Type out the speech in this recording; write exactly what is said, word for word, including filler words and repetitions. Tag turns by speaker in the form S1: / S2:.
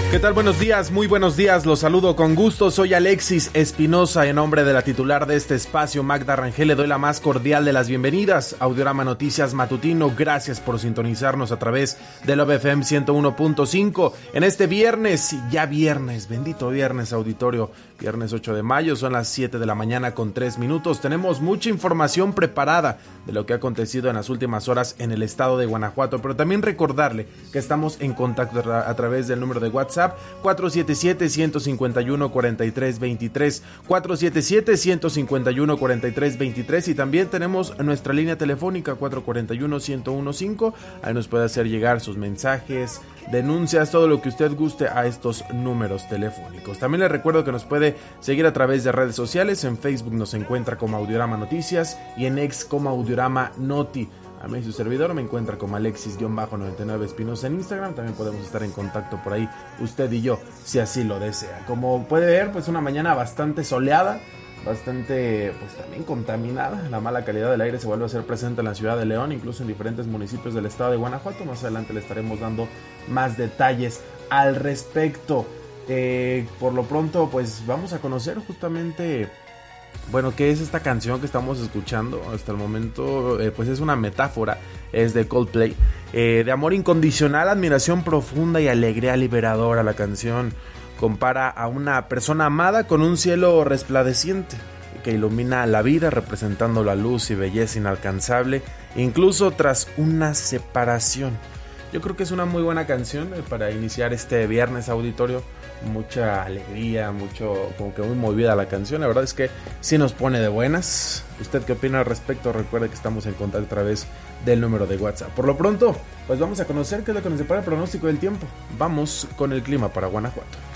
S1: ¿Qué tal? Buenos días, muy buenos días, los saludo con gusto, soy Alexis Espinosa, en nombre de la titular de este espacio, Magda Rangel, le doy la más cordial de las bienvenidas, Audiorama Noticias Matutino, gracias por sintonizarnos a través de Love F M ciento uno punto cinco, en este viernes, ya viernes, bendito viernes auditorio, viernes ocho de mayo, son las siete de la mañana con tres minutos, tenemos mucha información preparada de lo que ha acontecido en las últimas horas en el estado de Guanajuato, pero también recordarle que estamos en contacto a través del número de WhatsApp, cuatro siete siete, uno cinco uno, cuatro tres dos tres, cuatro siete siete, uno cinco uno, cuatro tres dos tres, y también tenemos nuestra línea telefónica cuatro cuatro uno, uno cero cinco, ahí nos puede hacer llegar sus mensajes, denuncias, todo lo que usted guste a estos números telefónicos. También le recuerdo que nos puede seguir a través de redes sociales, en Facebook nos encuentra como Audiorama Noticias y en X como Audiorama Noti. A mí su servidor me encuentra como Alexis noventa y nueve Espinosa en Instagram. También podemos estar en contacto por ahí, usted y yo, si así lo desea. Como puede ver, pues una mañana bastante soleada, bastante pues también contaminada. La mala calidad del aire se vuelve a ser presente en la ciudad de León, incluso en diferentes municipios del estado de Guanajuato. Más adelante le estaremos dando más detalles al respecto. Eh, por lo pronto, pues vamos a conocer justamente... Bueno, ¿qué es esta canción que estamos escuchando? Hasta el momento, eh, pues es una metáfora, es de Coldplay, eh, de amor incondicional, admiración profunda y alegría liberadora. La canción compara a una persona amada con un cielo resplandeciente que ilumina la vida, representando la luz y belleza inalcanzable, incluso tras una separación. Yo creo que es una muy buena canción eh, para iniciar este viernes, auditorio. Mucha alegría, mucho, como que muy movida la canción. La verdad es que sí nos pone de buenas. ¿Usted qué opina al respecto? Recuerde que estamos en contacto a través del número de WhatsApp. Por lo pronto, pues vamos a conocer qué es lo que nos depara el pronóstico del tiempo. Vamos con el clima para Guanajuato.